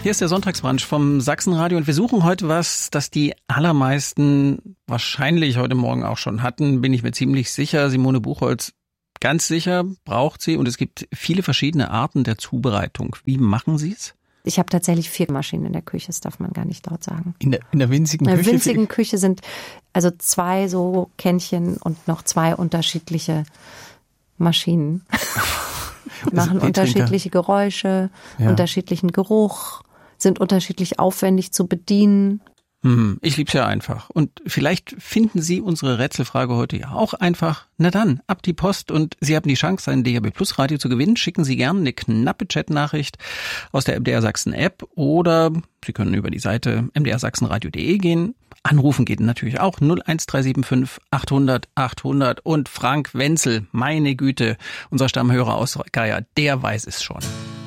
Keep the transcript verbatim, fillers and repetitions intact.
Hier ist der Sonntagsbrunch vom Sachsenradio und wir suchen heute was, das die allermeisten wahrscheinlich heute Morgen auch schon hatten, bin ich mir ziemlich sicher. Simone Buchholz, ganz sicher braucht sie und es gibt viele verschiedene Arten der Zubereitung. Wie machen Sie es? Ich habe tatsächlich vier Maschinen in der Küche, das darf man gar nicht laut sagen. In der, in der winzigen Küche? In der winzigen Küche sind also zwei so Kännchen und noch zwei unterschiedliche Maschinen. Die machen unterschiedliche Geräusche, ja. unterschiedlichen Geruch, sind unterschiedlich aufwendig zu bedienen. Hm, ich lieb's ja einfach. Und vielleicht finden Sie unsere Rätselfrage heute ja auch einfach. Na dann, ab die Post und Sie haben die Chance, ein D A B Plus Radio zu gewinnen. Schicken Sie gerne eine knappe Chatnachricht aus der M D R Sachsen App oder Sie können über die Seite m d r sachsenradio punkt d e gehen. Anrufen geht natürlich auch null eins drei sieben fünf achthundert achthundert und Frank Wenzel, meine Güte, unser Stammhörer aus Geier, der weiß es schon.